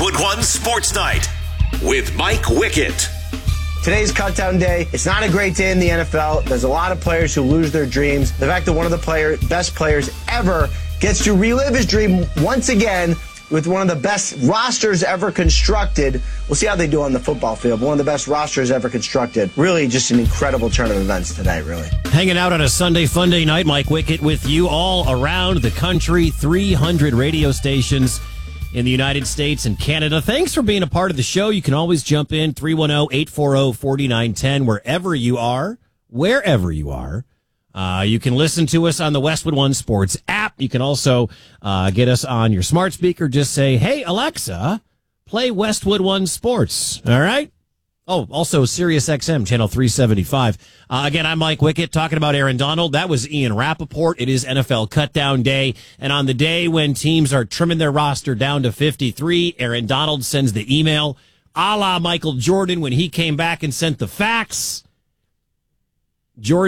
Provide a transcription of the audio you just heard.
Westwood One Sports Night with Mike Wickett. Today's cutdown day. It's not a great day in the NFL. There's a lot of players who lose their dreams. The fact that one of the best players ever gets to relive his dream once again with one of the best rosters ever constructed. We'll see how they do on the football field. One of the best rosters ever constructed. Really just an incredible turn of events tonight, really. Hanging out on a Sunday Funday night, Mike Wickett with you all around the country. 300 radio stations in the United States and Canada. Thanks for being a part of the show. You can always jump in 310-840-4910 wherever you are. You can listen to us on the Westwood One Sports app. You can also get us on your smart speaker. Just say, hey, Alexa, play Westwood One Sports. All right? Oh, also Sirius XM, channel 375. Again, I'm Mike Wickett talking about Aaron Donald. That was Ian Rappaport. It is NFL Cutdown Day. And on the day when teams are trimming their roster down to 53, Aaron Donald sends the email, a la Michael Jordan when he came back and sent the fax. Jordan